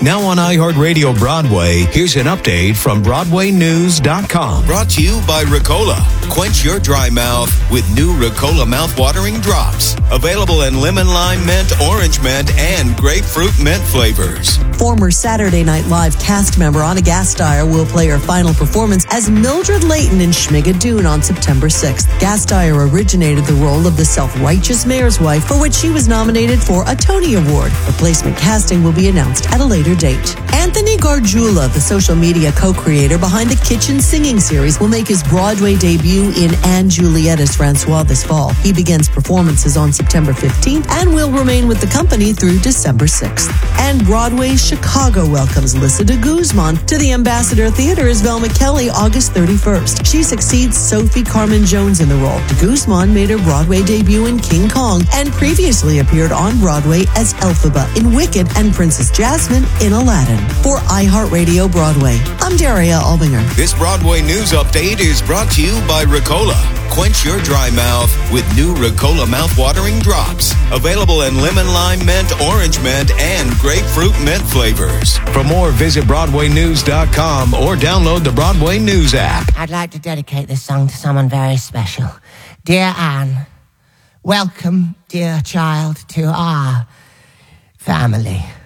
Now on iHeartRadio Broadway, here's an update from BroadwayNews.com. Brought to you by Ricola. Quench your dry mouth with new Ricola mouthwatering drops. Available in lemon, lime, mint, orange mint, and grapefruit mint flavors. Former Saturday Night Live cast member Anna Gasteyer will play her final performance as Mildred Layton in Schmigadoon on September 6th. Gasteyer originated the role of the self-righteous mayor's wife, for which she was nominated for a Tony Award. Replacement casting will be announced at a later date. Anthony Gargiulo, the social media co-creator behind the Kitchen Singing series, will make his Broadway debut in Anne Juliet as Francois this fall. He begins performances on September 15th and will remain with the company through December 6th. And Broadway's Chicago welcomes Lissa de Guzman to the Ambassador Theater as Velma Kelly August 31st. She succeeds Sophie Carmen Jones in the role. De Guzman made her Broadway debut in King Kong and previously appeared on Broadway as Elphaba in Wicked and Princess Jasmine in Aladdin. For iHeartRadio Broadway, I'm Daria Albinger. This Broadway news update is brought to you by Ricola. Quench your dry mouth with new Ricola mouthwatering drops. Available in lemon, lime, mint, orange mint, and grapefruit mint flavors. For more, visit BroadwayNews.com or download the Broadway News app. I'd like to dedicate this song to someone very special. Dear Anne, welcome, dear child, to our family.